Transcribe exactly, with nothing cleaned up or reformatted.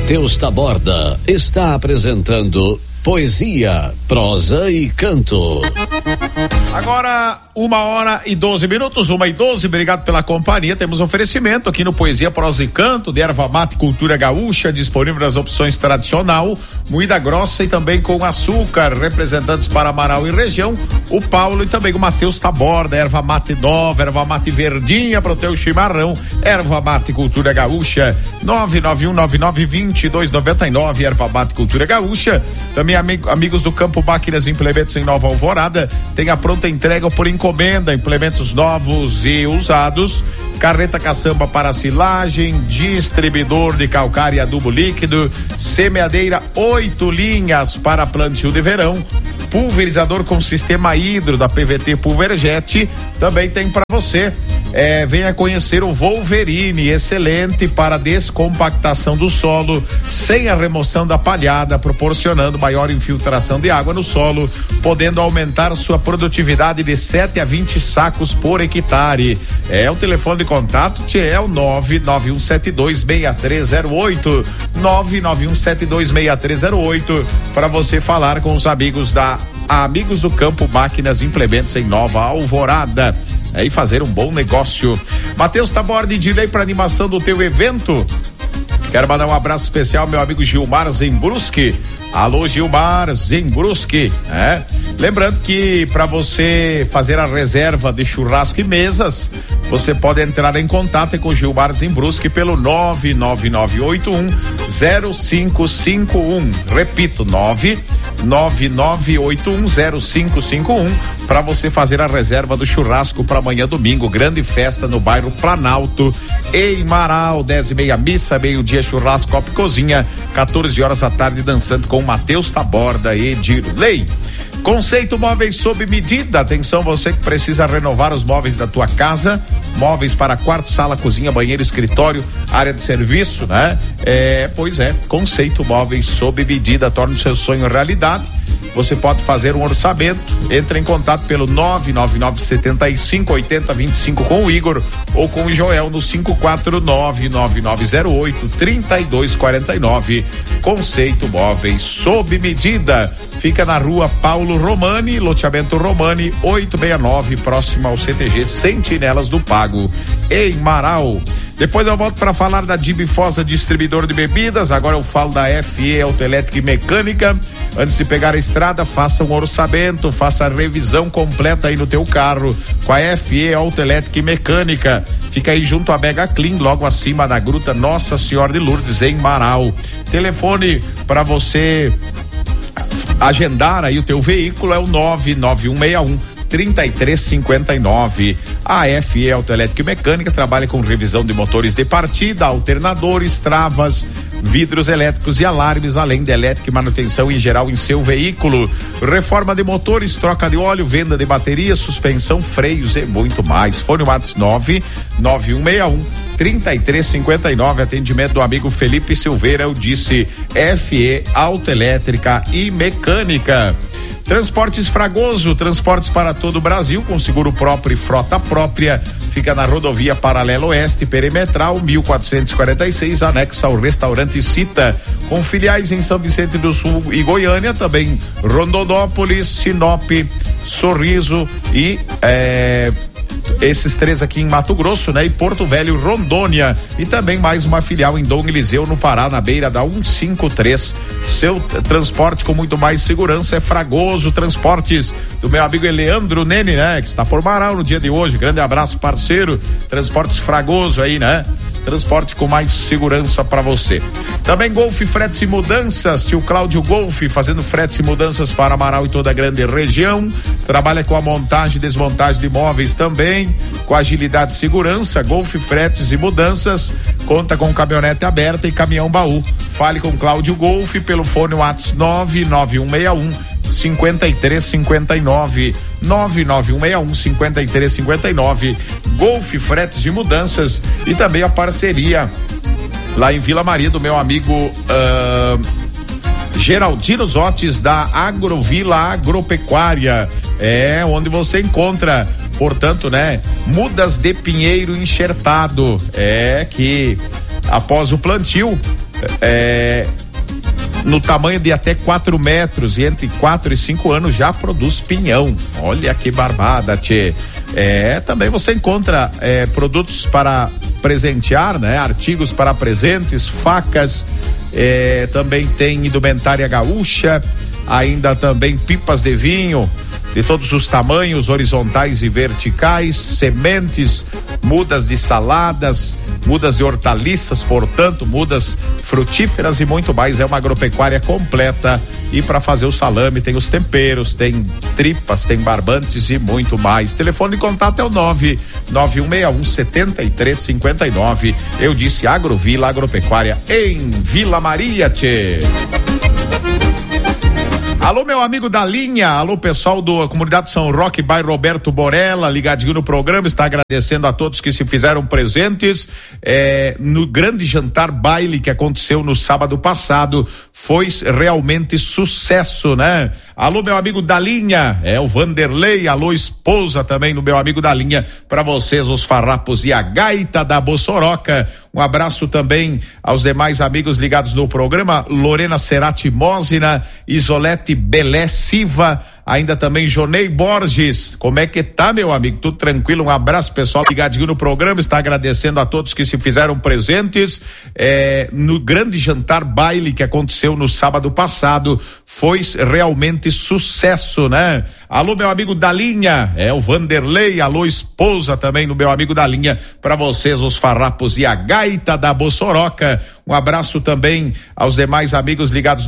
Matheus Taborda está apresentando Poesia, Prosa e Canto. Agora, uma hora e doze minutos, uma e doze, obrigado pela companhia. Temos oferecimento aqui no Poesia, Prosa e Canto, de erva mate cultura gaúcha, disponível nas opções tradicional, moída grossa e também com açúcar. Representantes para Amaral e região, o Paulo e também o Matheus Taborda, erva mate nova, erva mate verdinha para o teu chimarrão, erva mate cultura gaúcha, nove nove um nove nove dois dois nove nove, erva mate cultura gaúcha. Também amigo, amigos do Campo Máquinas e Implementos em Nova Alvorada, tem a pronta entrega por encomenda, implementos novos e usados, carreta caçamba para silagem, distribuidor de calcário e adubo líquido, semeadeira oito linhas para plantio de verão, pulverizador com sistema hidro da P V T Pulverjet, também tem para você. É, venha conhecer o Wolverine, excelente para descompactação do solo, sem a remoção da palhada, proporcionando maior infiltração de água no solo, podendo aumentar sua produtividade de sete a vinte sacos por hectare. É o telefone de contato, é o nove nove um sete dois seis três zero oito, nove nove um sete dois seis três zero oito, para você falar com os amigos da Amigos do Campo Máquinas e Implementos em Nova Alvorada. É, e fazer um bom negócio. Matheus Taborda e Dilei para animação do teu evento. Quero mandar um abraço especial ao meu amigo Gilmar Zembruski. Alô, Gilmar Zembruski, é? Lembrando que para você fazer a reserva de churrasco e mesas, você pode entrar em contato com o Gilmar Zembruski pelo nove nove nove oito um zero cinco cinco um. Repito, nove nove nove oito um zero cinco cinco um, para você fazer a reserva do churrasco para amanhã domingo, grande festa no bairro Planalto, em Marau, dez e meia missa, meio-dia churrasco, copo e cozinha, quatorze horas da tarde dançando com Matheus Taborda e Dirley. Conceito Móveis sob medida. Atenção, você que precisa renovar os móveis da tua casa, móveis para quarto, sala, cozinha, banheiro, escritório, área de serviço, né? É, pois é, Conceito Móveis sob medida, torna o seu sonho realidade. Você pode fazer um orçamento, entre em contato pelo nove nove nove sete cinco oito zero dois cinco com o Igor ou com o Joel no cinco quatro nove nove nove zero oito três dois quatro nove. Conceito Móveis sob medida. Fica na rua Paulo Romani, loteamento Romani oitocentos e sessenta e nove, próximo ao C T G Sentinelas do Pago, em Marau. Depois eu volto para falar da Dibifosa Distribuidor de Bebidas. Agora eu falo da F E Autoelétrica e Mecânica. Antes de pegar a estrada, faça um orçamento, faça a revisão completa aí no teu carro com a F E Autoelétrica e Mecânica. Fica aí junto à Mega Clean, logo acima da Gruta Nossa Senhora de Lourdes, em Marau. Telefone para você agendar aí o teu veículo é o nove nove um seis um trinta e três cinquenta e nove. A F E Autoelétrica e Mecânica trabalha com revisão de motores de partida, alternadores, travas, vidros elétricos e alarmes, além de elétrica e manutenção em geral em seu veículo. Reforma de motores, troca de óleo, venda de baterias, suspensão, freios e muito mais. Fone WhatsApp nove nove um seis um trinta e três cinquenta e nove. Atendimento do amigo Felipe Silveira. Eu disse F E Autoelétrica e Mecânica. Transportes Fragoso, transportes para todo o Brasil, com seguro próprio e frota própria. Fica na rodovia Paralelo Oeste, Perimetral, mil quatrocentos e quarenta e seis, anexa ao restaurante Cita, com filiais em São Vicente do Sul e Goiânia, também Rondonópolis, Sinop, Sorriso e é, esses três aqui em Mato Grosso, né? E Porto Velho, Rondônia, e também mais uma filial em Dom Eliseu, no Pará, na beira da cento e cinquenta e três. Seu transporte com muito mais segurança é Fragoso Transportes, do meu amigo Eleandro Nene, né? Que está por Marau no dia de hoje. Grande abraço, parceiro. Transportes Fragoso aí, né? Transporte com mais segurança para você. Também Golf Fretes e Mudanças, tio Cláudio Golf, fazendo fretes e mudanças para Amaral e toda a grande região. Trabalha com a montagem e desmontagem de imóveis também, com agilidade e segurança. Golf Fretes e Mudanças, conta com caminhonete aberta e caminhão baú. Fale com Cláudio Golf pelo fone WhatsApp nove nove um seis um cinquenta e três cinquenta e nove, nove nove um seis um cinquenta e três cinquenta e nove. Golf Fretes e Mudanças, e também a parceria lá em Vila Maria do meu amigo uh, Geraldino Zotes, da Agrovila Agropecuária, é onde você encontra, portanto, né, mudas de pinheiro enxertado, é que após o plantio é, no tamanho de até quatro metros e entre quatro e cinco anos já produz pinhão. Olha que barbada, tchê. É, também você encontra é, produtos para presentear, né? Artigos para presentes, facas, é, também tem indumentária gaúcha, ainda também pipas de vinho de todos os tamanhos, horizontais e verticais, sementes, mudas de saladas, mudas de hortaliças, portanto, mudas frutíferas e muito mais. É uma agropecuária completa. E para fazer o salame tem os temperos, tem tripas, tem barbantes e muito mais. Telefone de contato é o nove nove um seis um sete três cinco nove. Eu disse Agrovila Agropecuária em Vila Maria, tchê. Alô, meu amigo da linha, alô, pessoal do Comunidade São Roque, bairro Roberto Borella, ligadinho no programa, está agradecendo a todos que se fizeram presentes é, no grande jantar baile que aconteceu no sábado passado, foi realmente sucesso, né? Alô, meu amigo da linha, é o Vanderlei, alô, esposa também no meu amigo da linha, para vocês os farrapos e a gaita da Bossoroca. Um abraço também aos demais amigos ligados no programa, Lorena Cerati Mósina, Isolete Belé Silva, ainda também Jonei Borges. Como é que tá, meu amigo? Tudo tranquilo? Um abraço, pessoal ligadinho no programa, está agradecendo a todos que se fizeram presentes é, no grande jantar baile que aconteceu no sábado passado, foi realmente sucesso, né? Alô, meu amigo da linha, é o Vanderlei, alô, esposa também no meu amigo da linha, para vocês os farrapos e a gaita da Bossoroca. Um abraço também aos demais amigos ligados